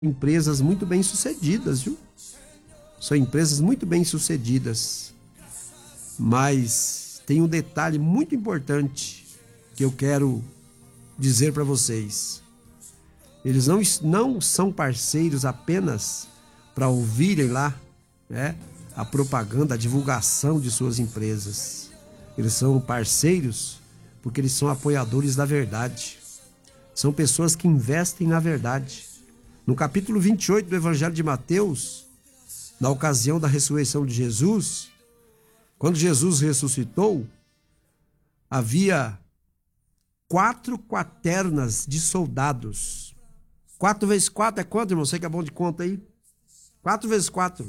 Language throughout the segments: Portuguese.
empresas muito bem sucedidas, viu? São empresas muito bem sucedidas. Mas tem um detalhe muito importante que eu quero dizer para vocês. Eles não são parceiros apenas para ouvirem lá, né, a propaganda, a divulgação de suas empresas. Eles são parceiros porque eles são apoiadores da verdade. São pessoas que investem na verdade. No capítulo 28 do Evangelho de Mateus, na ocasião da ressurreição de Jesus, quando Jesus ressuscitou, havia 4 quaternas de soldados. 4 vezes 4 é quanto, irmão? Você que é bom de conta aí? 4 vezes 4.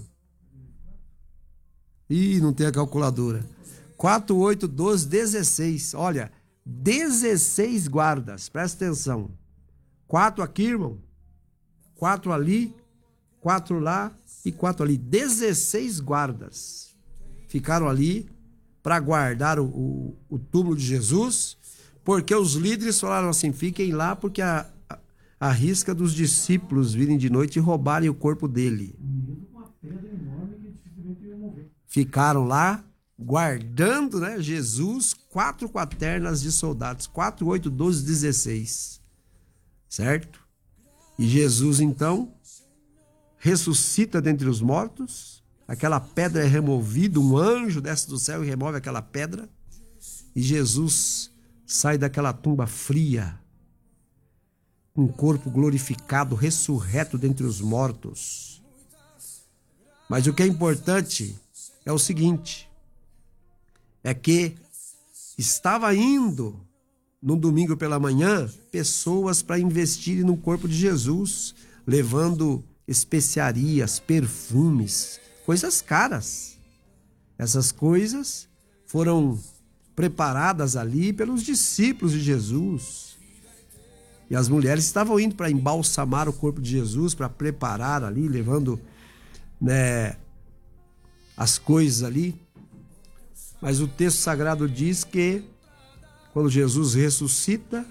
Ih, não tem a calculadora. 4, 8, 12, 16. Olha, 16 guardas. Presta atenção. 4 aqui, irmão. 4 ali. 4 lá e 4 ali. 16 guardas ficaram ali para guardar o túmulo de Jesus, porque os líderes falaram assim: fiquem lá, porque arrisca dos discípulos virem de noite e roubarem o corpo dele. Ficaram lá guardando, né, Jesus, 4 quaternas de soldados, 4, 8, 12, 16, certo? E Jesus então ressuscita dentre os mortos, aquela pedra é removida, um anjo desce do céu e remove aquela pedra, e Jesus sai daquela tumba fria, com o corpo glorificado, ressurreto dentre os mortos. Mas o que é importante é o seguinte, é que estava indo, no domingo pela manhã, pessoas para investirem no corpo de Jesus, levando especiarias, perfumes, coisas caras. Essas coisas foram preparadas ali pelos discípulos de Jesus. E as mulheres estavam indo para embalsamar o corpo de Jesus, para preparar ali, levando, né, as coisas ali. Mas o texto sagrado diz que quando Jesus ressuscita,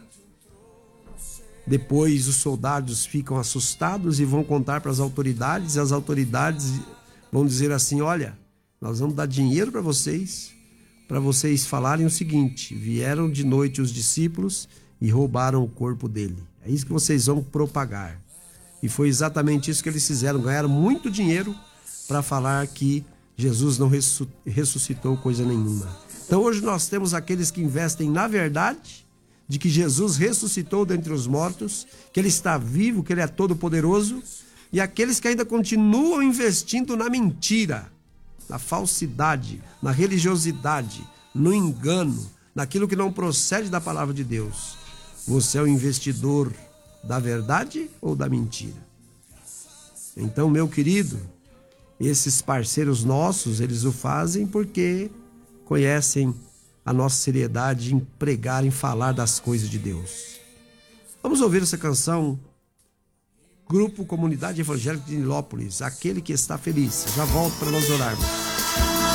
depois os soldados ficam assustados e vão contar para as autoridades, e as autoridades vão dizer assim: olha, nós vamos dar dinheiro para vocês falarem o seguinte: vieram de noite os discípulos e roubaram o corpo dele. É isso que vocês vão propagar. E foi exatamente isso que eles fizeram, ganharam muito dinheiro para falar que Jesus não ressuscitou coisa nenhuma. Então hoje nós temos aqueles que investem na verdade, de que Jesus ressuscitou dentre os mortos, que Ele está vivo, que Ele é todo poderoso, e aqueles que ainda continuam investindo na mentira, na falsidade, na religiosidade, no engano, naquilo que não procede da palavra de Deus. Você é o investidor da verdade ou da mentira? Então, meu querido, esses parceiros nossos, eles o fazem porque conhecem a nossa seriedade em pregar, em falar das coisas de Deus. Vamos ouvir essa canção, Grupo Comunidade Evangélica de Nilópolis, Aquele que está feliz. Já volto para nós orarmos.